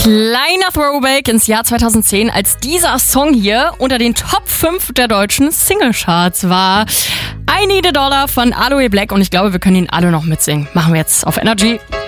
Kleiner Throwback ins Jahr 2010, als dieser Song hier unter den Top 5 der deutschen Singlecharts war. I Need a Dollar von Aloe Black und ich glaube, wir können ihn alle noch mitsingen. Machen wir jetzt auf Energy.